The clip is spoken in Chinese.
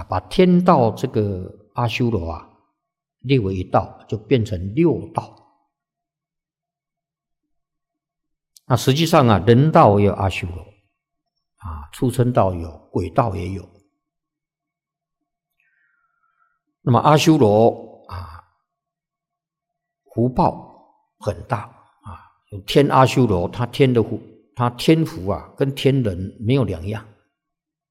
把天道这个阿修罗啊列为一道，就变成六道。那实际上啊，人道也有阿修罗啊，畜生道有，鬼道也有。那么阿修罗啊，福报很大啊，天阿修罗他天福啊，跟天人没有两样。